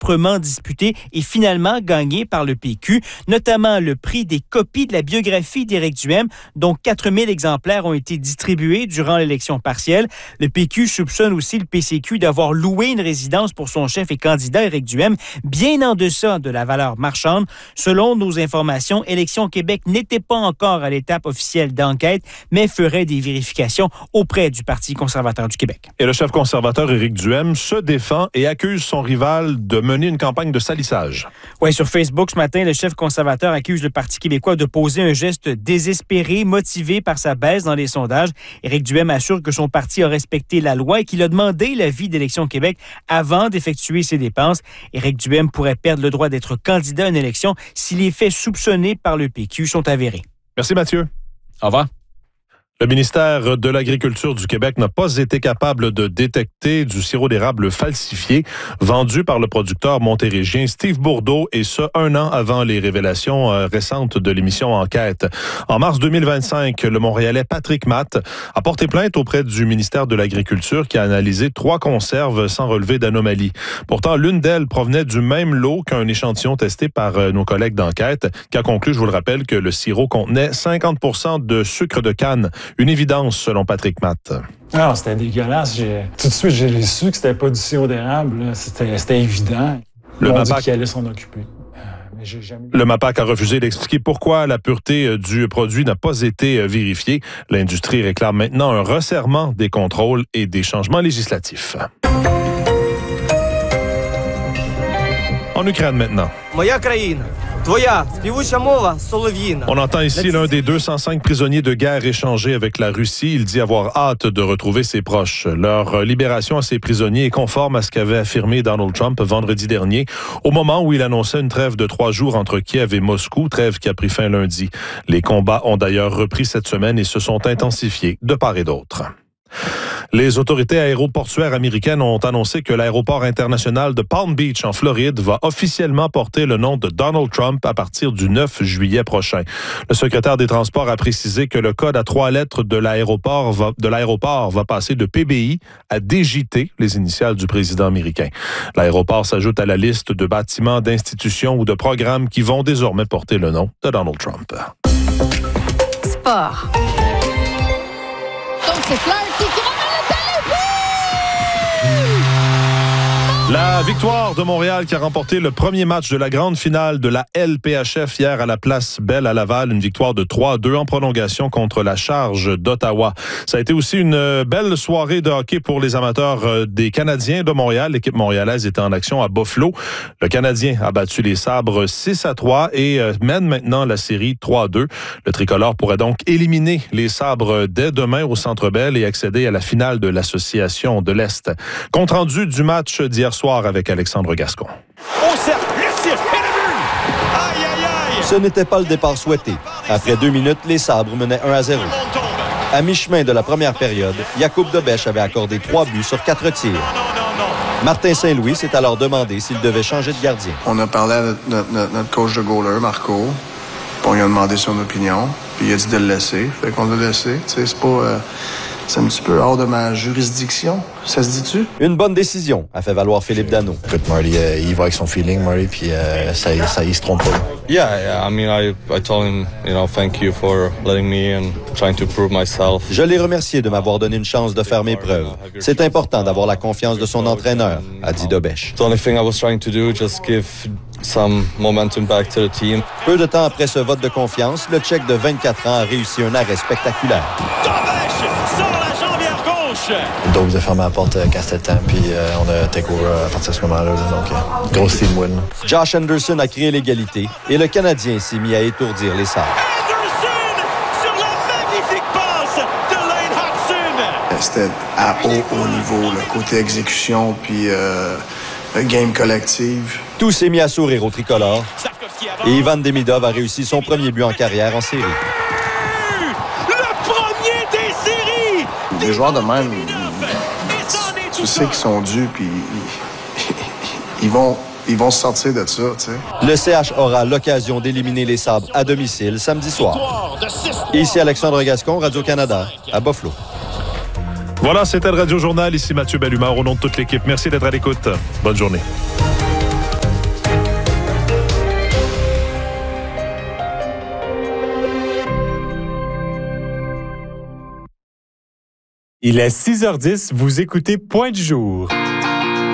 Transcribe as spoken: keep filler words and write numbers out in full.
âprement disputé et finalement gagné par le P Q, notamment le prix des copies de la biographie d'Éric Duhem, dont quatre mille exemplaires ont été distribués durant l'élection partielle. Le P Q soupçonne aussi le P C Q d'avoir loué une résidence pour son chef et candidat Éric Duhem, bien en deçà de la valeur marchande. Selon nos informations, Élections Québec n'était pas encore à l'étape officielle d'enquête, mais ferait des vérifications auprès du Parti conservateur du Québec. Et le chef conservateur Éric Duhem se défend et accuse son rival de mener une campagne de salissage. Oui, sur Facebook ce matin, le chef conservateur accuse le Parti québécois de poser un geste désespéré, motivé par sa baisse dans les sondages. Éric Duhem assure que son parti a respecté la loi et qu'il a demandé l'avis d'Élections Québec avant d'effectuer ses dépenses. Éric Duhem pourrait perdre le droit d'être candidat à une élection si les faits soupçonnés par le P Q sont avérés. Merci Mathieu. Au revoir. Le ministère de l'Agriculture du Québec n'a pas été capable de détecter du sirop d'érable falsifié vendu par le producteur montérégien Steve Bourdeau, et ce, un an avant les révélations récentes de l'émission Enquête. En mars deux mille vingt-cinq, le Montréalais Patrick Matt a porté plainte auprès du ministère de l'Agriculture qui a analysé trois conserves sans relever d'anomalie. Pourtant, l'une d'elles provenait du même lot qu'un échantillon testé par nos collègues d'Enquête, qui a conclu, je vous le rappelle, que le sirop contenait cinquante pour cent de sucre de canne. Une évidence, selon Patrick Matt. Ah, c'était dégueulasse. J'ai... Tout de suite, j'ai su que c'était pas du sirop d'érable. Là. C'était, c'était évident. Le Ils ont MAPAC... dit qu'il allait s'en occuper. Mais j'ai jamais... Le MAPAC a refusé d'expliquer pourquoi la pureté du produit n'a pas été vérifiée. L'industrie réclame maintenant un resserrement des contrôles et des changements législatifs. En Ukraine maintenant. Moya країна. Твоя співуча мова солов'їна. On entend ici l'un des deux cent cinq prisonniers de guerre échangés avec la Russie. Il dit avoir hâte de retrouver ses proches. Leur libération à ces prisonniers est conforme à ce qu'avait affirmé Donald Trump vendredi dernier, au moment où il annonçait une trêve de trois jours entre Kiev et Moscou, trêve qui a pris fin lundi. Les combats ont d'ailleurs repris cette semaine et se sont intensifiés de part et d'autre. Les autorités aéroportuaires américaines ont annoncé que l'aéroport international de Palm Beach en Floride va officiellement porter le nom de Donald Trump à partir du neuf juillet prochain. Le secrétaire des Transports a précisé que le code à trois lettres de l'aéroport va, de l'aéroport va passer de P B I à D J T, les initiales du président américain. L'aéroport s'ajoute à la liste de bâtiments, d'institutions ou de programmes qui vont désormais porter le nom de Donald Trump. Sport. Comme c'est Flair qui La victoire de Montréal qui a remporté le premier match de la grande finale de la L P H F hier à la place Belle à Laval. Une victoire de trois à deux en prolongation contre la Charge d'Ottawa. Ça a été aussi une belle soirée de hockey pour les amateurs des Canadiens de Montréal. L'équipe montréalaise était en action à Buffalo. Le Canadien a battu les Sabres six à trois et mène maintenant la série trois à deux. Le tricolore pourrait donc éliminer les Sabres dès demain au Centre Bell et accéder à la finale de l'Association de l'Est. Compte rendu du match d'hier soir avec Alexandre Gascon. Au cercle, le tir, et le but! Aïe, aïe, aïe! Ce n'était pas le départ souhaité. Après deux minutes, les Sabres menaient un à zéro. À mi-chemin de la première période, Jakub Dobeš avait accordé trois buts sur quatre tirs. Martin Saint-Louis s'est alors demandé s'il devait changer de gardien. On a parlé à notre, notre, notre coach de goaler, Marco, puis on lui a demandé son opinion, puis il a dit de le laisser. Fait qu'on l'a laissé. Tu sais, c'est pas... Euh... C'est un petit peu hors de ma juridiction. Ça se dit-tu? Une bonne décision, a fait valoir Philippe Danault. Écoute, Marty, euh, il va avec son feeling, Marty, puis euh, ça, ça, il se trompe pas. Yeah, yeah, I mean, I, I told him, you know, thank you for letting me and trying to prove myself. Je l'ai remercié de m'avoir donné une chance de faire mes preuves. C'est important d'avoir la confiance de son entraîneur, a dit Dobeš. The only thing I was trying to do, just give some momentum back to the team. Peu de temps après ce vote de confiance, le Tchèque de vingt-quatre ans a réussi un arrêt spectaculaire. Le dos vous a fermé la porte euh, quand c'était le temps, puis euh, on a take over à partir de ce moment-là. Là, donc, euh, grosse team win. Josh Anderson a créé l'égalité et le Canadien s'est mis à étourdir les Sabres. Anderson sur la magnifique passe de Lane Hudson. C'était à haut, haut niveau, le côté exécution, puis euh, game collective. Tout s'est mis à sourire au tricolore et Ivan Demidov a réussi son premier but en carrière en série. Des joueurs de même, tu sais qu'ils sont dus, puis ils, ils, vont, ils vont se sortir de ça, tu sais. Le C H aura l'occasion d'éliminer les Sabres à domicile samedi soir. Ici Alexandre Gascon, Radio-Canada, à Buffalo. Voilà, c'était le Radio Journal. Ici Mathieu Bellumeur, au nom de toute l'équipe. Merci d'être à l'écoute. Bonne journée. Il est six heures dix, vous écoutez Point du jour.